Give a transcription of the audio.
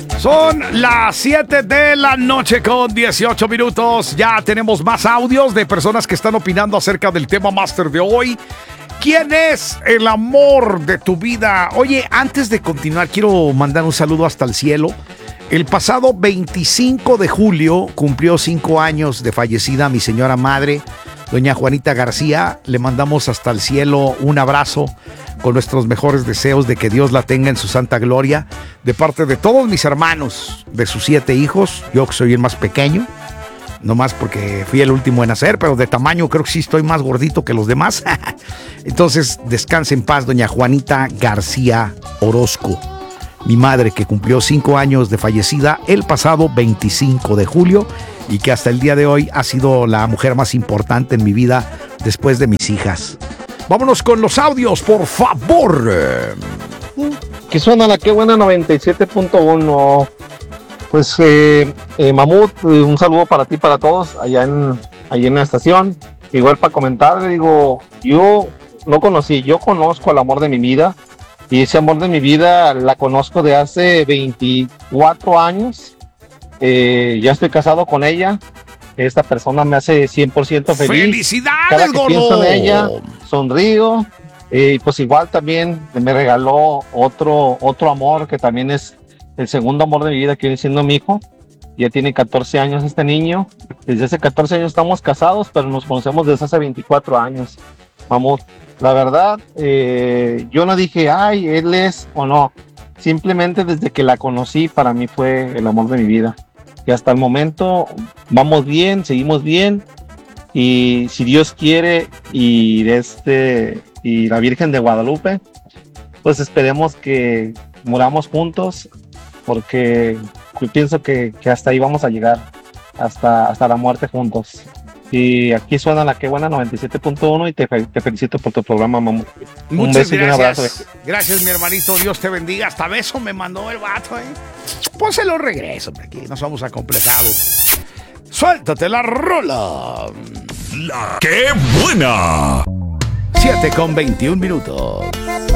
Son las 7 de la noche con 18 minutos. Ya tenemos más audios de personas que están opinando acerca del tema máster de hoy. ¿Quién es el amor de tu vida? Oye, antes de continuar, quiero mandar un saludo hasta el cielo. El pasado 25 de julio cumplió 5 años de fallecida mi señora madre, doña Juanita García. Le mandamos hasta el cielo un abrazo con nuestros mejores deseos de que Dios la tenga en su santa gloria. De parte de todos mis hermanos, de sus 7 hijos, yo que soy el más pequeño, no más porque fui el último en nacer, pero de tamaño creo que sí estoy más gordito que los demás. Entonces, descanse en paz, doña Juanita García Orozco, mi madre, que cumplió 5 años de fallecida el pasado 25 de julio y que hasta el día de hoy ha sido la mujer más importante en mi vida después de mis hijas. Vámonos con los audios, por favor. Que suena la que buena 97.1. Pues Mamut, un saludo para ti, para todos allá en la estación. Igual para comentar, digo, yo no conocí, yo conozco al amor de mi vida, y ese amor de mi vida la conozco de hace 24 años. Ya estoy casado con ella. Esta persona me hace 100% feliz. ¡Felicidades, cada que gordo! pienso en ella, sonrío. Pues igual también me regaló otro amor que también es el segundo amor de mi vida, que viene siendo mi hijo. Ya tiene 14 años este niño. Desde hace 14 años estamos casados, pero nos conocemos desde hace 24 años. Vamos, la verdad, yo no dije, ay, él es o no. Simplemente desde que la conocí, para mí fue el amor de mi vida. Y hasta el momento vamos bien, seguimos bien. Y si Dios quiere y la Virgen de Guadalupe, pues esperemos que muramos juntos, porque pienso que hasta ahí vamos a llegar, hasta la muerte juntos. Y aquí suena la que buena 97.1 y te felicito por tu programa, mamá. Muchas un beso gracias. Y un abrazo. Gracias, mi hermanito. Dios te bendiga. Hasta beso me mandó el vato, Pues se lo regreso. Aquí nos vamos a complejados. Suéltate la rola. ¡Qué buena! 7 con 21 minutos.